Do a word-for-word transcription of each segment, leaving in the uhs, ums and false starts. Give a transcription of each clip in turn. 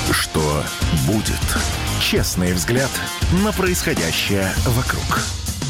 Что будет? Честный взгляд на происходящее вокруг.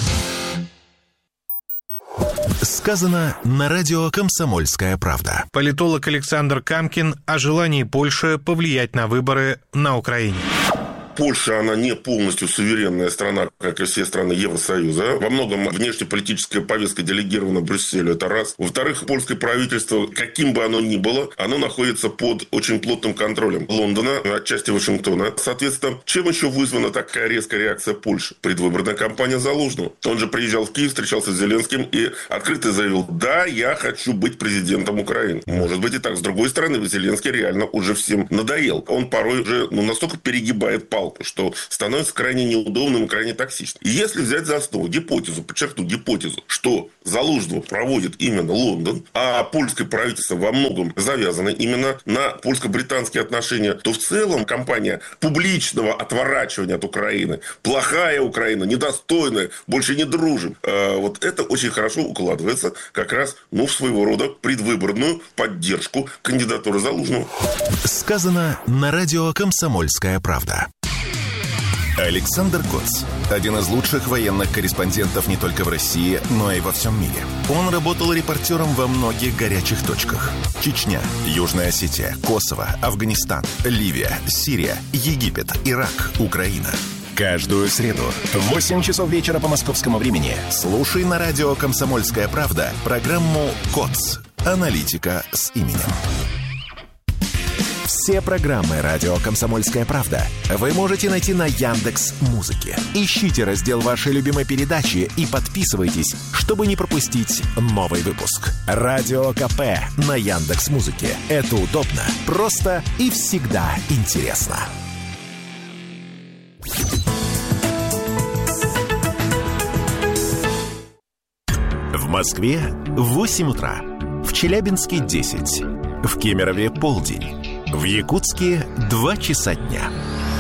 Сказано на радио «Комсомольская правда». Политолог Александр Камкин о желании Польши повлиять на выборы на Украине. Польша, она не полностью суверенная страна, как и все страны Евросоюза. Во многом внешнеполитическая повестка делегирована Брюсселю, это раз. Во-вторых, польское правительство, каким бы оно ни было, оно находится под очень плотным контролем Лондона, отчасти Вашингтона. Соответственно, чем еще вызвана такая резкая реакция Польши? Предвыборная кампания Залужного. Он же приезжал в Киев, встречался с Зеленским и открыто заявил: да, я хочу быть президентом Украины. Может быть и так. С другой стороны, Зеленский реально уже всем надоел. Он порой уже ну, настолько перегибает палку, что становится крайне неудобным и крайне токсичным. И если взять за основу гипотезу, подчеркну гипотезу, что Залужного проводит именно Лондон, а польское правительство во многом завязано именно на польско-британские отношения, то в целом кампания публичного отворачивания от Украины, плохая Украина, недостойная, больше не дружим, вот это очень хорошо укладывается как раз ну, в своего рода предвыборную поддержку кандидатуры Залужного. Сказано на радио «Комсомольская правда». Александр Коц. Один из лучших военных корреспондентов не только в России, но и во всем мире. Он работал репортером во многих горячих точках. Чечня, Южная Осетия, Косово, Афганистан, Ливия, Сирия, Египет, Ирак, Украина. Каждую среду в восемь часов вечера по московскому времени слушай на радио «Комсомольская правда» программу «Коц. Аналитика с именем». Все программы «Радио Комсомольская правда» вы можете найти на Яндекс.Музыке. Ищите раздел вашей любимой передачи и подписывайтесь, чтобы не пропустить новый выпуск. Радио КП на Яндекс.Музыке. Это удобно, просто и всегда интересно. В Москве восемь утра. В Челябинске десять. В Кемерове полдень. В Якутске два часа дня.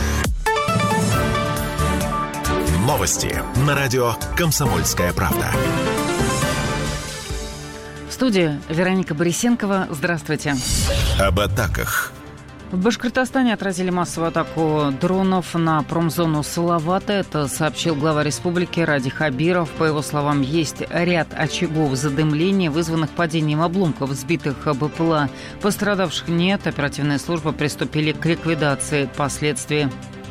Новости на радио «Комсомольская правда». В студии Вероника Борисенкова. Здравствуйте. Об атаках. В Башкортостане отразили массовую атаку дронов на промзону Салавата. Это сообщил глава республики Ради Хабиров. По его словам, есть ряд очагов задымления, вызванных падением обломков сбитых БПЛА. Пострадавших нет. Оперативные службы приступили к ликвидации последствий.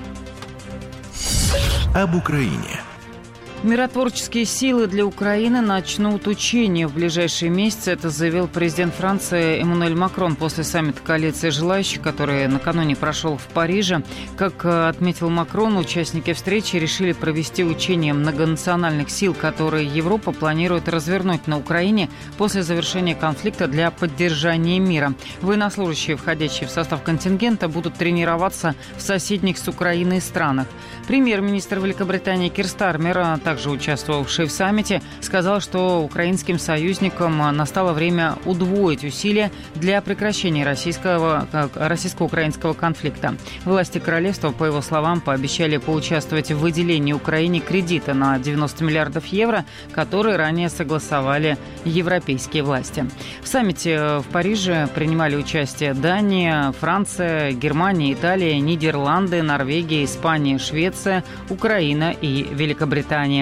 Об Украине. Миротворческие силы для Украины начнут учения в ближайшие месяцы. Это заявил президент Франции Эммануэль Макрон после саммита коалиции желающих, который накануне прошел в Париже. Как отметил Макрон, участники встречи решили провести учения многонациональных сил, которые Европа планирует развернуть на Украине после завершения конфликта для поддержания мира. Военнослужащие, входящие в состав контингента, будут тренироваться в соседних с Украиной странах. Премьер-министр Великобритании Кир Стармер, также участвовавший в саммите, сказал, что украинским союзникам настало время удвоить усилия для прекращения российского, российско-украинского конфликта. Власти королевства, по его словам, пообещали поучаствовать в выделении Украине кредита на девяносто миллиардов евро, которые ранее согласовали европейские власти. В саммите в Париже принимали участие Дания, Франция, Германия, Италия, Нидерланды, Норвегия, Испания, Швеция, Украина и Великобритания.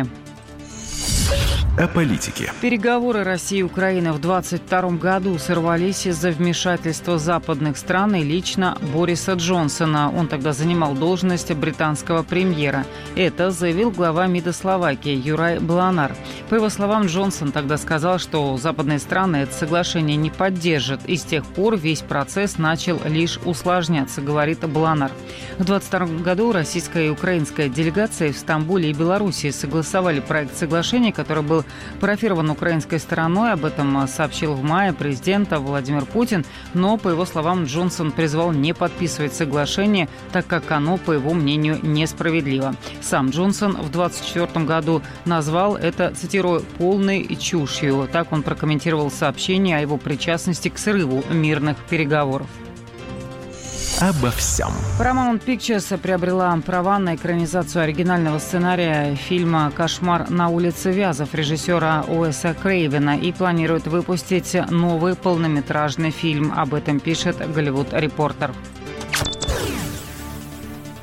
О политике. Переговоры России и Украины в двадцать втором году сорвались из-за вмешательства западных стран и лично Бориса Джонсона. Он тогда занимал должность британского премьера. Это заявил глава МИДа Словакии Юрай Бланар. По его словам, Джонсон тогда сказал, что западные страны это соглашение не поддержат. И с тех пор весь процесс начал лишь усложняться, говорит Бланар. В двадцать втором году российская и украинская делегации в Стамбуле и Белоруссии согласовали проект соглашения, который был парафирован украинской стороной. Об этом сообщил в мае президент Владимир Путин. Но, по его словам, Джонсон призвал не подписывать соглашение, так как оно, по его мнению, несправедливо. Сам Джонсон в двадцать четвёртом году назвал это, цитирую, «полной чушью». Так он прокомментировал сообщение о его причастности к срыву мирных переговоров. Обо всем. Paramount Pictures приобрела права на экранизацию оригинального сценария фильма «Кошмар на улице Вязов» режиссера Уэса Крейвена и планирует выпустить новый полнометражный фильм. Об этом пишет Голливуд Репортер.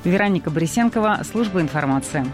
Вероника Борисенкова, служба информации.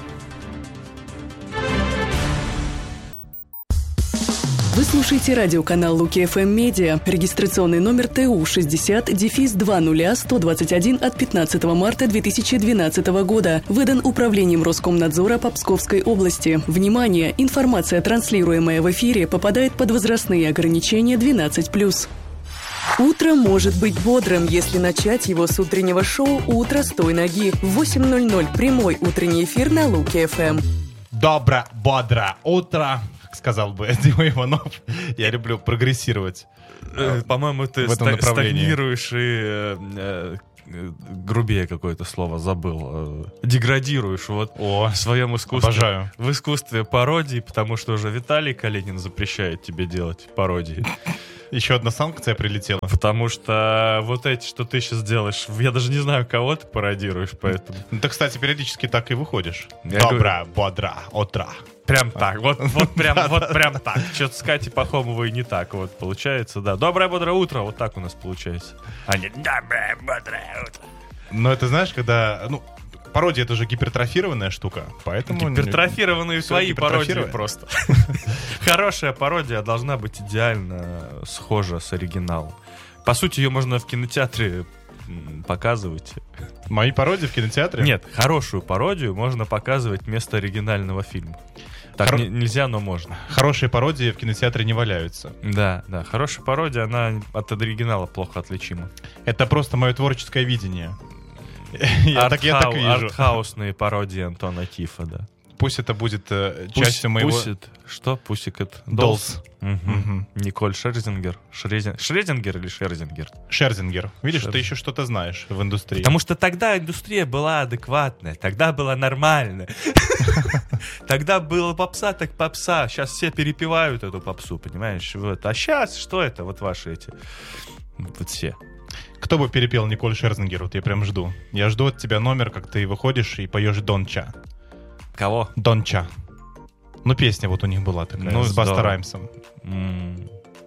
Вы слушаете радиоканал Луки эф эм Медиа. Регистрационный номер Т У шестьдесят два ноль сто двадцать один от пятнадцатого марта две тысячи двенадцатого года. Выдан Управлением Роскомнадзора по Псковской области. Внимание! Информация, транслируемая в эфире, попадает под возрастные ограничения двенадцать плюс. Утро может быть бодрым, если начать его с утреннего шоу «Утро с той ноги». В восемь ноль ноль прямой утренний эфир на Луки эф эм. Добро, бодро утро, сказал бы Дима Иванов. Я люблю прогрессировать. По-моему, ты в этом ста- направлении. стагнируешь и э, э, грубее какое-то слово забыл. Э, деградируешь вот О, в своем искусстве. Обожаю. В искусстве пародии, потому что уже Виталий Калинин запрещает тебе делать пародии. Еще одна санкция прилетела. Потому что вот эти, что ты сейчас делаешь, я даже не знаю, кого ты пародируешь, поэтому... Ну, ты, кстати, периодически так и выходишь. Я Добро, бодро утро. Прям так, вот, вот прям, вот прям так. Что-то с Катей Пахомовой не так вот получается, да. Доброе, бодрое утро, вот так у нас получается. А не доброе, бодрое утро. Но это знаешь, когда... Ну, пародия — это же гипертрофированная штука, поэтому... Гипертрофированные Всё свои пародии гипертрофировано. просто. Хорошая пародия должна быть идеально схожа с оригиналом. По сути, ее можно в кинотеатре м, показывать. Мои пародии в кинотеатре? Нет, хорошую пародию можно показывать вместо оригинального фильма. Так Хоро- не- нельзя, но можно. Хорошие пародии в кинотеатре не валяются. Да, да. Хорошая пародия, она от оригинала плохо отличима. Это просто мое творческое видение. Я так, я так вижу. Артхаусные пародии Антона Кифа, да. Пусть это будет э, Пусть- частью моего... Пусит. Что? Pussycat Dolls. Мгм. Мгм. Николь Шерзингер. Шрезин- Шрезингер или Шерзингер? Шерзингер. Видишь, Шерзингер. ты еще что-то знаешь в индустрии. Потому что тогда индустрия была адекватная, тогда была нормальная. Тогда была попса, так попса. Сейчас все перепевают эту попсу, понимаешь? Вот. А сейчас что это? Вот ваши эти... Вот все. Кто бы перепел Николь Шерзингер? Вот я прям жду. Я жду от тебя номер, как ты выходишь и поешь Донча. Кого? Донча. Ну, песня вот у них была такая, Ну, с Баста здорово. Раймсом. М.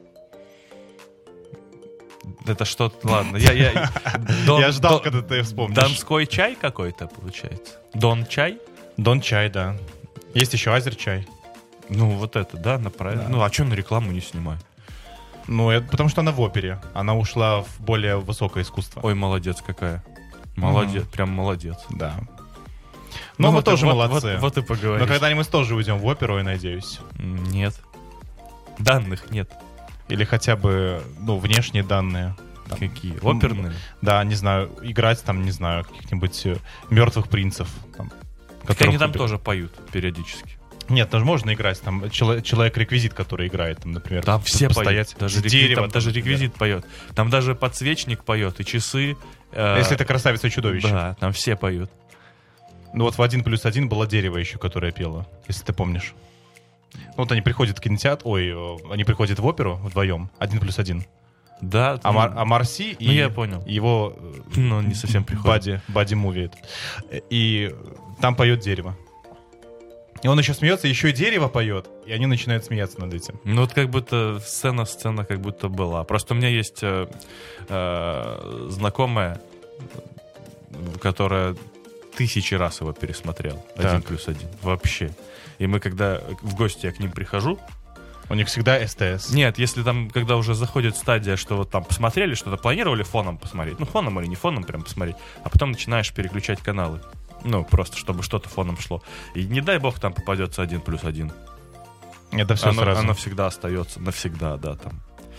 Это что-то... Ладно, я... Я, Дон- Я ждал, Дон- когда ты вспомнишь. Донской чай какой-то, получается? Дон чай? Дон чай, да. Есть еще Азер чай. Ну, вот это, да, направильно. Да. Ну, а что на рекламу не снимаю? Ну, это потому что она в опере. Она ушла в более высокое искусство. Ой, молодец какая. Молодец, прям молодец. Да. Ну, мы вот и- тоже вот- молодцы. Вот, вот и поговорим. Но когда-нибудь тоже уйдем в оперу, я надеюсь. Нет. Данных нет. Или хотя бы, ну, внешние данные. Там, Какие? ну, Оперные? Да, не знаю, играть там, не знаю, каких-нибудь э, мертвых принцев. Там, Так которых они там убили. тоже поют периодически. Нет, там же можно играть, там чело- человек-реквизит, который играет, там, например. Там тут все постоять. поют. Даже, С рекви- дерева, там даже например. реквизит поет. Там даже подсвечник поет, и часы. э, Если это красавица и чудовище. Да, там все поют. Ну вот в один плюс один было дерево еще, которое пело, если ты помнишь. Вот они приходят в кинотеатр, ой, э, они приходят в оперу вдвоем, один плюс один. Да. А, Мар- а Марси и Ну, я понял. его э, Ну, не совсем приходит. бади, бади-муви этот. И там поет дерево. И он еще смеется, еще и дерево поет, и они начинают смеяться над этим. Ну, вот как будто сцена, сцена как будто была. Просто у меня есть э, э, знакомая, которая тысячи раз его пересмотрела. Так. Один плюс один. Вообще. И мы, когда в гости я к ним прихожу, У них всегда СТС. нет, если там, когда уже заходит стадия, что вот там посмотрели, что-то планировали фоном посмотреть, ну, фоном или не фоном прям посмотреть, а потом начинаешь переключать каналы. Ну, просто, чтобы что-то фоном шло. И не дай бог там попадется один плюс один. Это все оно, сразу. оно всегда остается, навсегда, да, там.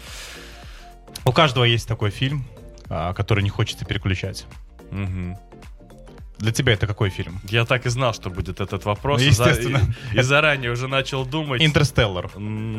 У каждого есть такой фильм, а, который не хочется переключать. Мгм. Для тебя это какой фильм? Я так и знал, что будет этот вопрос. Ну, и за- естественно. И, и заранее уже начал думать. Интерстеллар.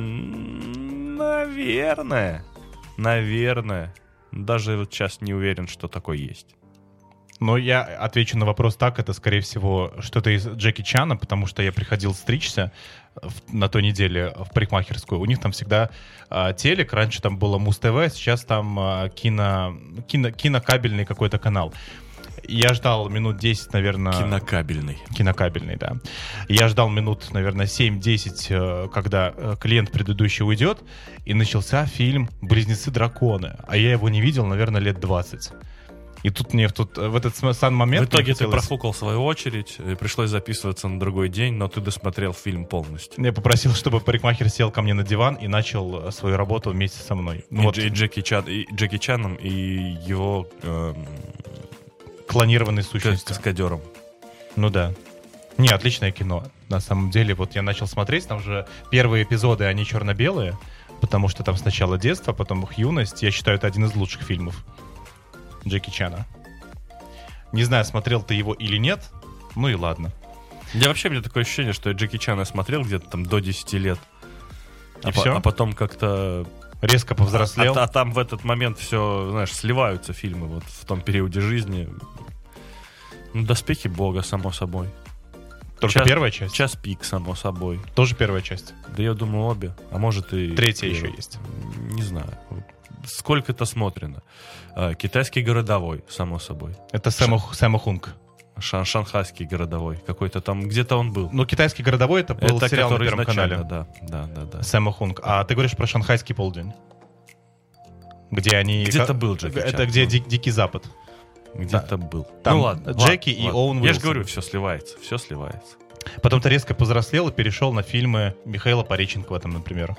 М, Наверное. Наверное. Даже вот сейчас не уверен, что такое есть. Но я отвечу на вопрос так, это, скорее всего, что-то из Джеки Чана, потому что я приходил стричься в- на той неделе в парикмахерскую. У них там всегда а, телек, раньше там было Муз-ТВ, сейчас там а, кино, кино, кинокабельный какой-то канал. Я ждал минут десять, наверное... Кинокабельный. Кинокабельный, да. Я ждал минут, наверное, семь-десять, э, когда э, клиент предыдущий уйдет, и начался фильм «Близнецы-драконы». А я его не видел, наверное, лет двадцать. И тут мне в, тут, в этот самый момент... В итоге ты хотелось... профукал свою очередь, и пришлось записываться на другой день, но ты досмотрел фильм полностью. Я попросил, чтобы парикмахер сел ко мне на диван и начал свою работу вместе со мной. И, Вот. и, Джеки, Чан, и Джеки Чаном, и его... Эм... Клонированной сущностью. Каскадером. Ну да. Не, отличное кино. На самом деле, вот я начал смотреть, там же первые эпизоды, они черно-белые, потому что там сначала детство, потом их юность. Я считаю, это один из лучших фильмов Джеки Чана. Не знаю, смотрел ты его или нет, ну и ладно. Я вообще, у меня такое ощущение, что я Джеки Чана смотрел где-то там до десяти лет. И а, все? По, а потом как-то... Резко повзрослел. А, а, а там в этот момент все, знаешь, сливаются фильмы вот в том периоде жизни. Ну, «Доспехи Бога», само собой. Только час, первая часть? «Час пик», само собой. Тоже первая часть? Да я думаю, обе. А может и... Третья первая. еще есть. Не знаю. Сколько это смотрено. А, «Китайский городовой», само собой. Это Сэма, Сэма Хунг. Шан, шанхайский городовой. Какой-то там, где-то он был. Ну, «Китайский городовой» это был это сериал на Первом канале. канале. Да, да, да, да. Сэма Хунг. А ты говоришь про «Шанхайский полдень». Где они... Где-то был Джеки Это Чан. где Дик, Дикий Запад. Где-то Да. был. Там ну ладно. Джеки ладно, и ладно. Оуэн Я Уилсон. же говорю, все сливается. Все сливается. Потом ты резко повзрослел и перешел на фильмы Михаила Пореченкова, там, например.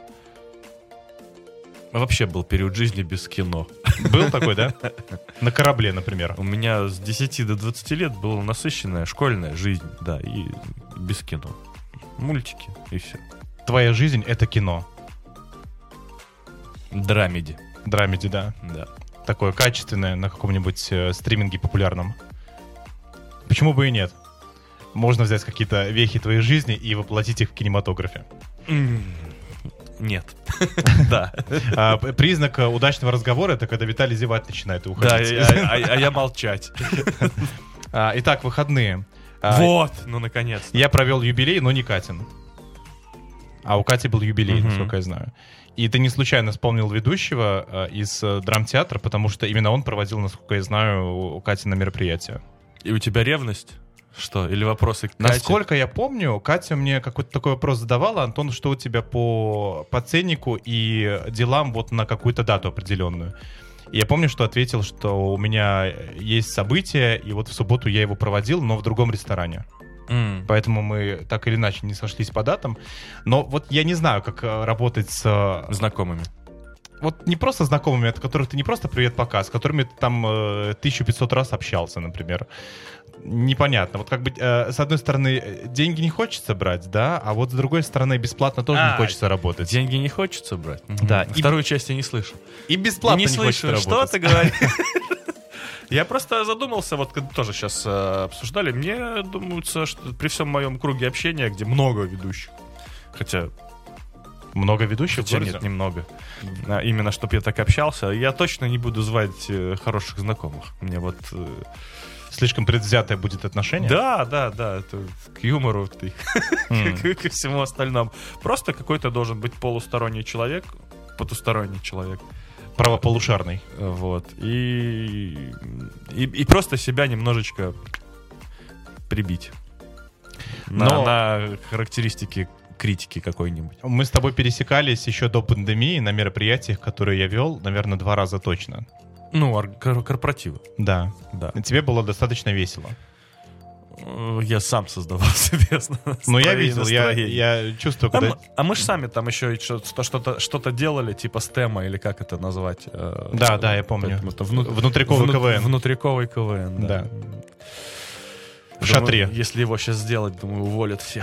Вообще был период жизни без кино. Был такой, да? На корабле, например. У меня с десяти до двадцати лет была насыщенная школьная жизнь, да, и без кино. Мультики, и все. Твоя жизнь — это кино. Драмеди. Драмеди, да. Да. Такое качественное на каком-нибудь э, стриминге популярном. Почему бы и нет? Можно взять какие-то вехи твоей жизни и воплотить их в кинематографе. Нет. Да. А, признак удачного разговора — это когда Виталий зевать начинает и Да, уходить. а я молчать. А, Итак, выходные. А, Вот, ну наконец-то. Я провел юбилей, но не Катин. А у Кати был юбилей, Мгм. насколько я знаю. И ты не случайно вспомнил ведущего э, из э, драмтеатра, потому что именно он проводил, насколько я знаю, у, у Кати на мероприятие. И у тебя ревность? Что? Или вопросы к Кате? Насколько я помню, Катя мне какой-то такой вопрос задавала: Антон, что у тебя по, по ценнику и делам вот на какую-то дату определенную? И я помню, что ответил, что у меня есть событие, и вот в субботу я его проводил, но в другом ресторане. М. Поэтому мы так или иначе не сошлись по датам. Но вот я не знаю, как э, работать с... э, Знакомыми. Вот не просто знакомыми, от которых ты не просто привет пока, с которыми ты там э, тысячу пятьсот раз общался, например. Непонятно. Вот как бы, э, с одной стороны, деньги не хочется брать, да, а вот с другой стороны, бесплатно тоже А, не хочется работать. Деньги не хочется брать? Да. Мгм. Вторую часть я не слышу. И бесплатно не не, слышу, хочется что работать. ты говоришь. Я просто задумался, вот когда тоже сейчас э, обсуждали, мне думается, что при всем моем круге общения, где много ведущих, хотя, Много ведущих в хотя городе? нет, немного, а, именно чтобы я так общался, я точно не буду звать э, хороших знакомых. Мне вот... э, Слишком предвзятое будет отношение? Да, да, да, это к юмору, ты, М. к, ко всему остальному. Просто какой-то должен быть полусторонний человек, потусторонний человек. Правополушарный. Вот. И, и, и просто себя немножечко прибить. На, Но- на характеристики критики какой-нибудь. Мы с тобой пересекались еще до пандемии на мероприятиях, которые я вел, наверное, два раза точно. Ну, ор- кор- корпоративы. Да. Да. Тебе было достаточно весело. Э, Я сам создавал себе Но я настроение- видел, я, настроение. я чувствую, А когда... мы, а мы же сами там еще и что- что-то, что-то делали, типа стема, или как это назвать? э, Да, да, я помню. поэтому это вну- Внутриковый вну- КВН. Внутриковый КВН, да. Да. В Думаю, шатре. Если его сейчас сделать, думаю, уволят всех.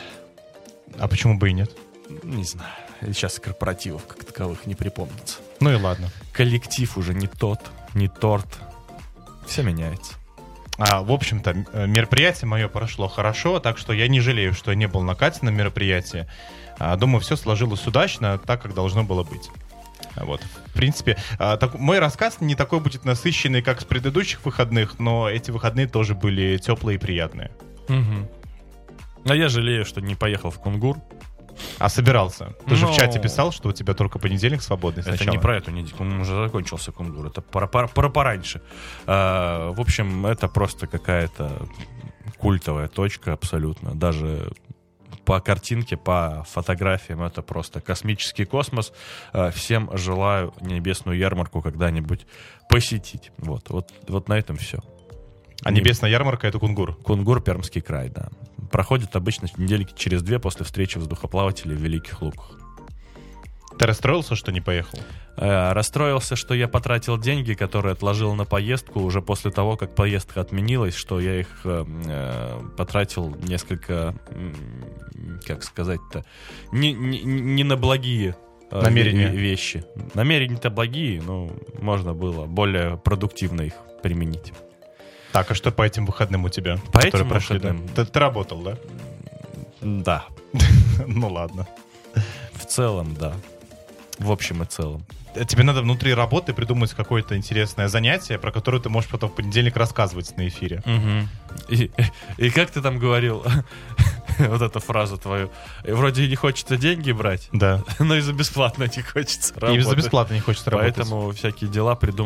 А почему бы и нет? Не знаю. Сейчас корпоративов как таковых не припомнится. Ну и ладно. Коллектив уже не тот, не торт. Все меняется. А, в общем-то, м- э, мероприятие мое прошло хорошо, так что я не жалею, что я не был на Катином мероприятии. А, думаю, все сложилось удачно, так, как должно было быть. А Вот. В принципе, а, так- мой рассказ не такой будет насыщенный, как с предыдущих выходных, но эти выходные тоже были теплые и приятные. А я жалею, что не поехал в Кунгур. А собирался? Ты же в Ну, чате писал, что у тебя только понедельник свободный Это сначала. не про эту неделю, он уже закончился Кунгур. Это про, про, про пораньше. А, в общем, это просто какая-то культовая точка абсолютно. Даже по картинке, по фотографиям это просто космический космос. Всем желаю небесную ярмарку когда-нибудь посетить. Вот, вот, вот на этом все. А небесная ярмарка — это Кунгур? Кунгур, Пермский край, да. Проходит обычно недельки через две после встречи воздухоплавателей в Великих Луках. Ты расстроился, что не поехал? Э, расстроился, что я потратил деньги, которые отложил на поездку уже после того, как поездка отменилась, что я их э, потратил несколько, э, как сказать-то, не, не, не на благие э, намерения. Вещи. Намерения-то благие, но можно было более продуктивно их применить. Так, а что по этим выходным у тебя? По которые этим прошли, выходным? Да? Ты, ты работал, да? Да. Ну ладно. В целом, да. В общем и целом. Тебе надо внутри работы придумать какое-то интересное занятие, про которое ты можешь потом в понедельник рассказывать на эфире. Угу. И, и как ты там говорил, вот эту фразу твою, вроде не хочется деньги брать, да, но и за бесплатно не хочется работать. И за бесплатно не хочется работать. Поэтому всякие дела придумывать